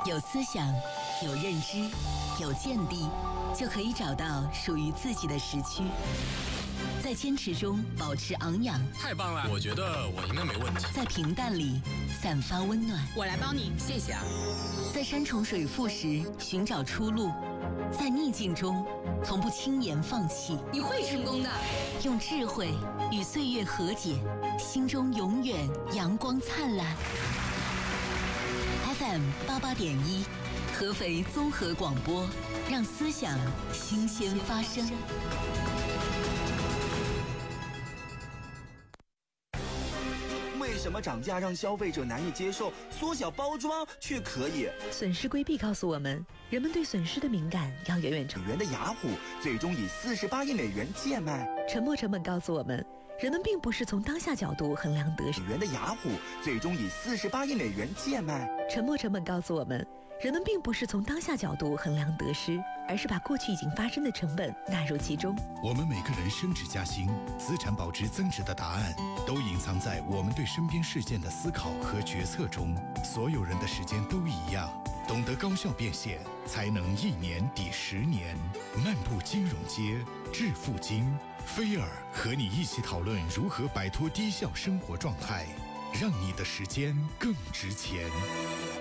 有思想，有认知，有见地，就可以找到属于自己的时区。在坚持中保持昂扬， 太棒了！我觉得我应该没问题。 在平淡里散发温暖， 我来帮你，谢谢啊。 在山重水复时寻找出路，在逆境中从不轻言放弃。 你会成功的。 用智慧与岁月和解，心中永远阳光灿烂。FM 88.1，合肥综合广播，让思想新鲜发生。 为什么涨价让消费者难以接受，缩小包装却可以？ 损失规避告诉我们，人们对损失的敏感要远远超美元的雅虎最终以48亿美元贱卖。 沉没成本告诉我们，人们并不是从当下角度衡量得失。 美元的雅虎最终以48亿美元贱卖。 沉没成本告诉我们，人们并不是从当下角度衡量得失，而是把过去已经发生的成本纳入其中。 我们每个人升职加薪、资产保值增值的答案，都隐藏在我们对身边事件的思考和决策中。所有人的时间都一样，懂得高效变现，才能1年抵10年。漫步金融街，致富经，菲尔和你一起讨论如何摆脱低效生活状态，让你的时间更值钱。